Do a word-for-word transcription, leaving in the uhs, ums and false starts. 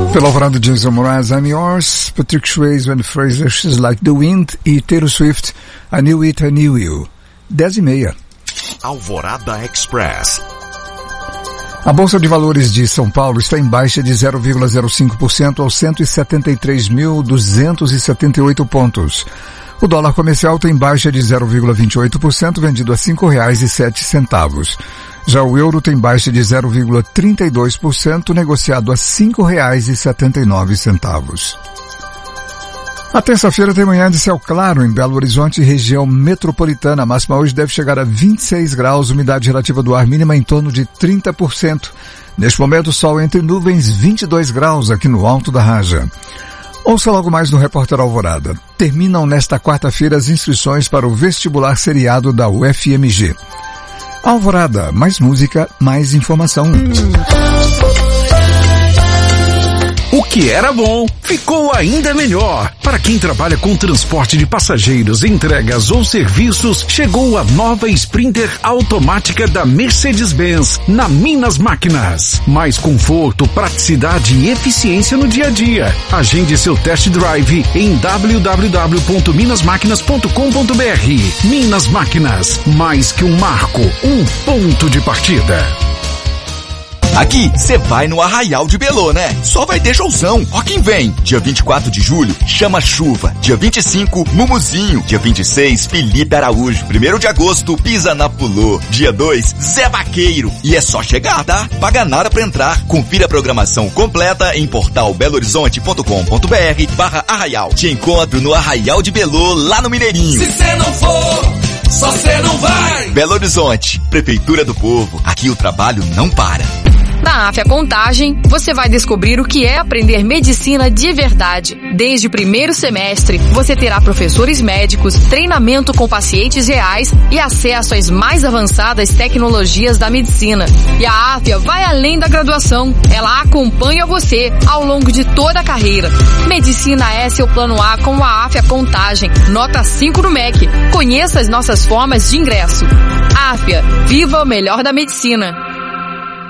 Pela Alvorada, Jason Mraz, I'm Yours, Patrick Swayze, When Fraser, She's Like the Wind e Taylor Swift, I Knew It, I Knew You. Dez e meia. Alvorada Express. A Bolsa de Valores de São Paulo está em baixa de zero vírgula zero cinco por cento aos cento e setenta e três mil duzentos e setenta e oito pontos. O dólar comercial tem baixa de zero vírgula vinte e oito por cento, vendido a cinco reais e sete centavos. Já o euro tem baixa de zero vírgula trinta e dois por cento, negociado a cinco reais e setenta e nove centavos. A terça-feira tem manhã de céu claro em Belo Horizonte e região metropolitana. A máxima hoje deve chegar a vinte e seis graus, umidade relativa do ar mínima em torno de trinta por cento. Neste momento, sol entre nuvens, vinte e dois graus aqui no Alto da Raja. Ouça logo mais no Repórter Alvorada. Terminam nesta quarta-feira as inscrições para o vestibular seriado da U F M G. Alvorada, mais música, mais informação. O que era bom, ficou ainda melhor. Para quem trabalha com transporte de passageiros, entregas ou serviços, chegou a nova Sprinter automática da Mercedes-Benz, na Minas Máquinas. Mais conforto, praticidade e eficiência no dia a dia. Agende seu test drive em w w w ponto minas máquinas ponto com ponto b r. Minas Máquinas, mais que um marco, um ponto de partida. Aqui, você vai no Arraial de Belô, né? Só vai ter showzão. Ó quem vem. Dia vinte e quatro de julho, Chama Chuva. Dia vinte e cinco, Mumuzinho. Dia vinte e seis, Felipe Araújo. primeiro de agosto, Pisa na Pulô. Dia dois, Zé Vaqueiro. E é só chegar, tá? Paga nada pra entrar. Confira a programação completa em portal belo horizonte ponto com ponto b r barra Arraial. Te encontro no Arraial de Belô, lá no Mineirinho. Se cê não for, só cê não vai. Belo Horizonte, Prefeitura do Povo. Aqui o trabalho não para. Na Afya Contagem, você vai descobrir o que é aprender medicina de verdade. Desde o primeiro semestre, você terá professores médicos, treinamento com pacientes reais e acesso às mais avançadas tecnologias da medicina. E a Afya vai além da graduação. Ela acompanha você ao longo de toda a carreira. Medicina é seu plano A com a Afya Contagem, nota cinco no M E C. Conheça as nossas formas de ingresso. Afya, viva o melhor da medicina.